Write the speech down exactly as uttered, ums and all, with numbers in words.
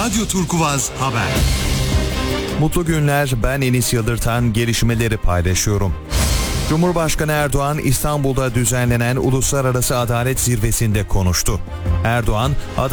Radyo Turkuvaz Haber. Mutlu günler, ben Enis Yıldırtan, gelişmeleri paylaşıyorum. Cumhurbaşkanı Erdoğan İstanbul'da düzenlenen Uluslararası Adalet Zirvesi'nde konuştu. Erdoğan,